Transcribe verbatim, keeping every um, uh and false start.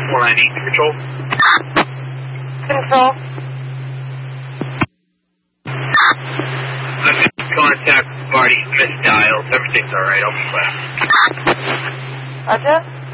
four nine eight, control. Control. I'm in contact with parties, missed dials. Everything's alright. I'll be back. Roger.